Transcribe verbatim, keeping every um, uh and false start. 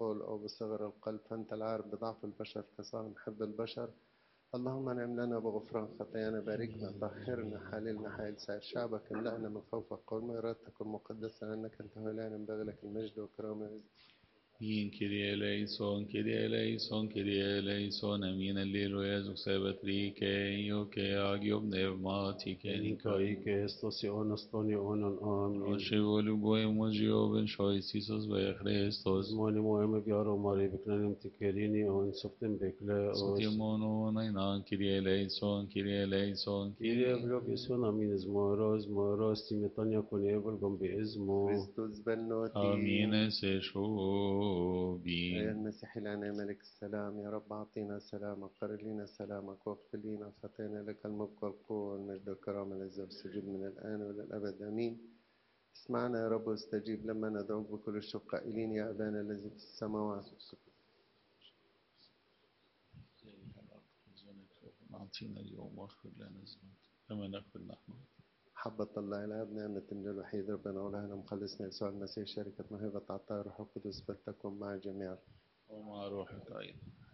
القول أو بصغر القلب، فأنت العارف بضعف البشر كصاحب محب البشر. اللهم انعم لنا بغفران خطايانا، باركنا، طهرنا، حللنا، حال سائر شعبك، املأنا من خوفك قول ما إرادتك المقدسة، لأنك أنت هو الآن ينبغي لك المجد والكرامة. In Kyrie eleison, Kyrie eleison, Kyrie eleison, amin alleluia, zuxebat rike, ioke agiob pneumatice Nikai nikai. que estos ionos tonionon amin. Roshevolu goem ogioben shoisisos ve Christos. Zmoni moeme biaro mari biknanim tikerini on softem bekleos. Sotimono nainan, Kyrie eleison, Kyrie eleison, Kyrie Kyrie. vlogeson amin zmoros, moros timetania konievol gombi izmo. كريستوس بنوتي. Amin se أيها shobin. المسيح الآن ملك السلام، يا رب أعطينا سلامك، قرر لنا سلامك، واغفر لنا خطايانا، لك الملك والقوة والمجد والكرامة للزوج السجود من الآن وللأبد آمين. اسمعنا يا رب واستجيب لما ندعوك بكل الشوق قائلين يا أبانا الذي في السماوات. أعطينا اليوم واغفر لنا ذنوبنا كما نغفر نحن. حبة الله الآب، نعمة الابن الوحيد ربنا ولهنا مخلصنا يسوع المسيح، شركة موهبة عطاء الروح القدس بل تكن مع الجميع. ومع روحك أيضا.